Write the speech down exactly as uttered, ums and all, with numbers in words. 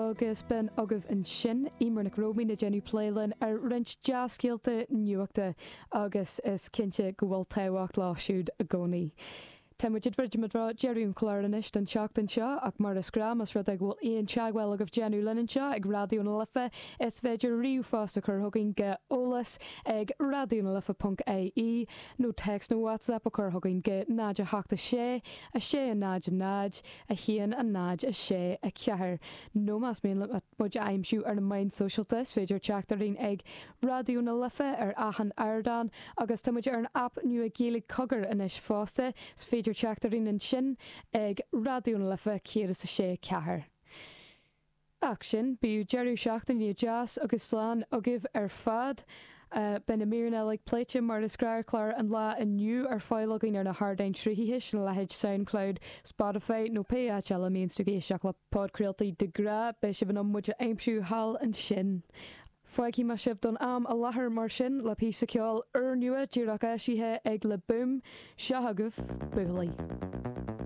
agus ben agah an sin imar na Rómí na Jenny Plélan ar rint jazzcéalta nuachta agus is cinse go bhfuil táhacht láisiúd a gcónaí. Támuid bheidir madrá Jerryún chláranis den seachtain seo ach mar is gram as rud ag bhfuil íon teagháil agah Jenú lenin seo ag radioúna lifa is féidir riú fásta chur thugainn ge ólas ag radioúna lifa punt é í nó text nó WhatsApp a chur thugainn ge náid a heachta sé a sé a náid a náid a chéan a náid a sé a ceathir. nó más mé muid aimimsú ar na main socialta is féidir teachtarín ag radioúna lifa ar achan airdan agus támuid ar an app nu a géala cogur inis fásta is féidir teachtarín an sin ag radioúna lifa céad sa sé ceathir. Ach sin, bíú Jerry seachtain ní jazz agus slán agah ar fad uh, ben na mírna ag pléite mar is scriar clár an lá aniu ar fáilagainn ar na Hardain tríhíis na lehéid SoundCloud, Spotify nó P H L a míonstú géisteach le podcréaltaí de gra be si bhan am muide aimimsú hall an sin. Foicí mar sibh don am a láthair mar sin le pí sa ceáil ar nua díreacha sithe ag le bum, seathagah bualaí.